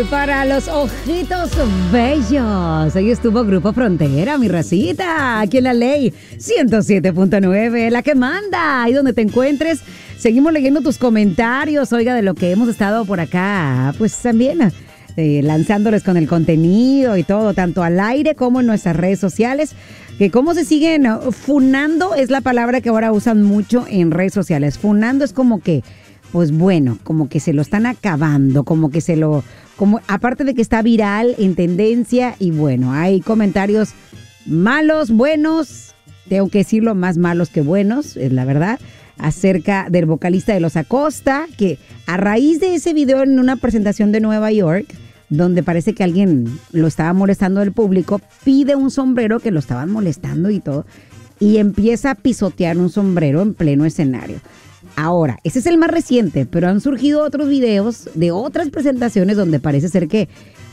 para los ojitos bellos. Ahí estuvo Grupo Frontera, mi racita, aquí en La Ley 107.9, la que manda. Ahí donde te encuentres, seguimos leyendo tus comentarios, oiga, de lo que hemos estado por acá, pues también lanzándoles con el contenido y todo, tanto al aire como en nuestras redes sociales. Que cómo se siguen funando es la palabra que ahora usan mucho en redes sociales. Funando es como que, pues bueno, como que se lo están acabando, como que aparte de que está viral, en tendencia, y bueno, hay comentarios malos, buenos, tengo que decirlo, más malos que buenos, es la verdad, acerca del vocalista de Los Acosta, que a raíz de ese video en una presentación de Nueva York, donde parece que alguien lo estaba molestando del público, pide un sombrero que lo estaban molestando y todo, y empieza a pisotear un sombrero en pleno escenario. Ahora, ese es el más reciente, pero han surgido otros videos de otras presentaciones donde parece ser que,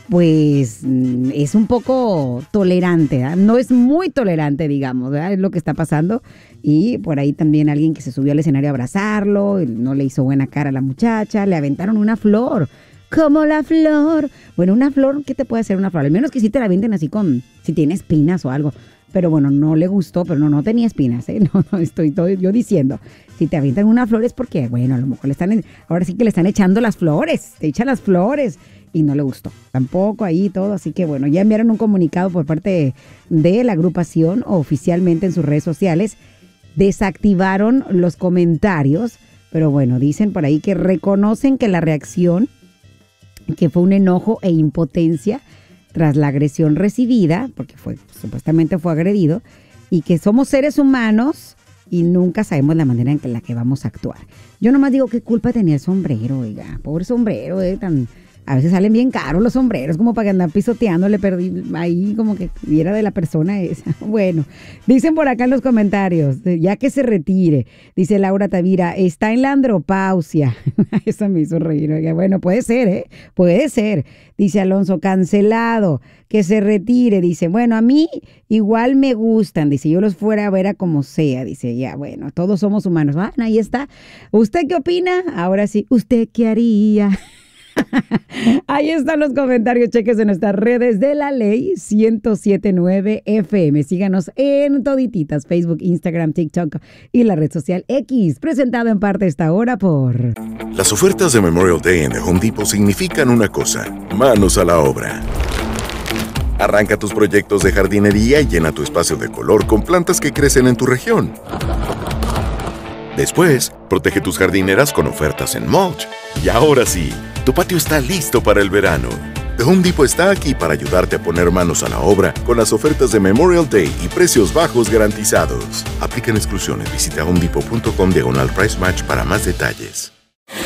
pues, es un poco tolerante, ¿verdad? No es muy tolerante, digamos, ¿verdad? Es lo que está pasando. Y por ahí también alguien que se subió al escenario a abrazarlo, no le hizo buena cara a la muchacha, le aventaron una flor. Como la flor. Bueno, una flor, ¿qué te puede hacer una flor? Al menos que sí te la avienten así si tiene espinas o algo. Pero bueno, no le gustó, pero no tenía espinas, ¿eh? No estoy todo yo diciendo. Si te avientan una flor es porque, bueno, a lo mejor ahora sí que le están echando las flores, te echan las flores y no le gustó. Tampoco ahí todo, así que bueno, ya enviaron un comunicado por parte de la agrupación oficialmente en sus redes sociales. Desactivaron los comentarios, pero bueno, dicen por ahí que reconocen que la reacción, que fue un enojo e impotencia tras la agresión recibida, porque supuestamente fue agredido, y que somos seres humanos y nunca sabemos la manera en la que vamos a actuar. Yo nomás digo, ¿qué culpa tenía el sombrero, oiga? Pobre sombrero, a veces salen bien caros los sombreros, como para que andar pisoteando, le perdí ahí como que viera de la persona esa. Bueno, dicen por acá en los comentarios, ya que se retire, dice Laura Tavira, está en la andropausia. Eso me hizo reír, oiga. Bueno, puede ser, ¿eh? Puede ser. Dice Alonso, cancelado, que se retire. Dice, bueno, a mí igual me gustan. Dice, yo los fuera a ver a como sea. Dice, ya, bueno, todos somos humanos. Ah, ahí está. ¿Usted qué opina? Ahora sí, ¿usted qué haría? Ahí están los comentarios, cheques en nuestras redes de La Ley 107.9 FM. Síganos en todititas, Facebook, Instagram, TikTok y la red social X, presentado en parte esta hora por... Las ofertas de Memorial Day en The Home Depot significan una cosa: manos a la obra. Arranca tus proyectos de jardinería y llena tu espacio de color con plantas que crecen en tu región. Después, protege tus jardineras con ofertas en mulch. Y ahora sí, tu patio está listo para el verano. The Home Depot está aquí para ayudarte a poner manos a la obra con las ofertas de Memorial Day y precios bajos garantizados. Aplican exclusiones. Visita homedepot.com/price match para más detalles.